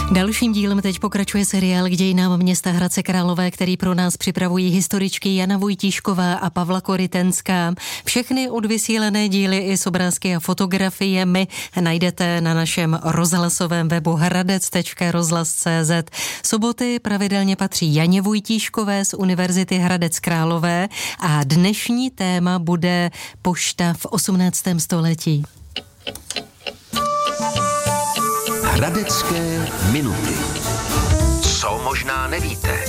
Dalším dílem teď pokračuje seriál k dějinám města Hradce Králové, který pro nás připravují historičky Jana Vojtíšková a Pavla Korytenská. Všechny odvysílené díly i s obrázky a fotografiemi najdete na našem rozhlasovém webu hradec.rozhlas.cz. Soboty pravidelně patří Janě Vojtíškové z Univerzity Hradec Králové a dnešní téma bude pošta v 18. století. Hradecké minuty. Co možná nevíte?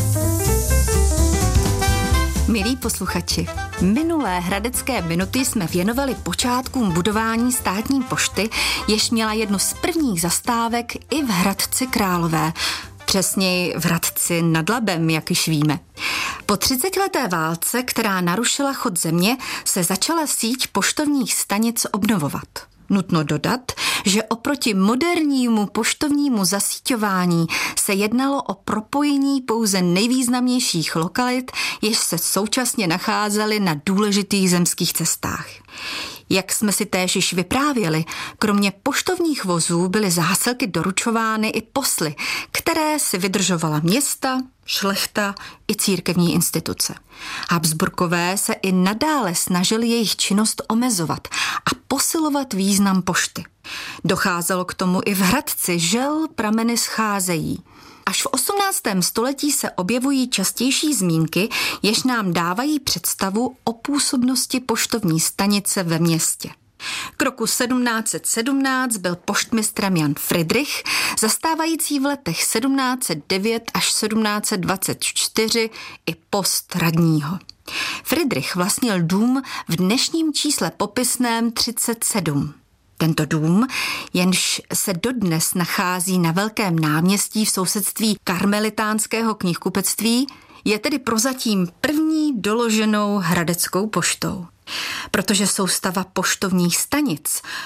Milí posluchači, minulé hradecké minuty jsme věnovali počátkům budování státní pošty, jež měla jednu z prvních zastávek i v Hradci Králové. Přesněji v Hradci nad Labem, jak již víme. Po 30leté válce, která narušila chod země, se začala síť poštovních stanic obnovovat. Nutno dodat, že oproti modernímu poštovnímu zasíťování se jednalo o propojení pouze nejvýznamnějších lokalit, jež se současně nacházely na důležitých zemských cestách. Jak jsme si též již vyprávěli, kromě poštovních vozů byly zásilky doručovány i posly, které si vydržovala města, šlechta i církevní instituce. Habsburkové se i nadále snažili jejich činnost omezovat a posilovat význam pošty. Docházelo k tomu i v Hradci, žel prameny scházejí. Až v 18. století se objevují častější zmínky, jež nám dávají představu o působnosti poštovní stanice ve městě. K roku 1717 byl poštmistrem Jan Fridrich, zastávající v letech 1709 až 1724 i post radního. Fridrich vlastnil dům v dnešním čísle popisném 37. Tento dům, jenž se dodnes nachází na Velkém náměstí v sousedství karmelitánského knihkupectví, je tedy prozatím první doloženou hradeckou poštou. Protože soustava poštovních stanic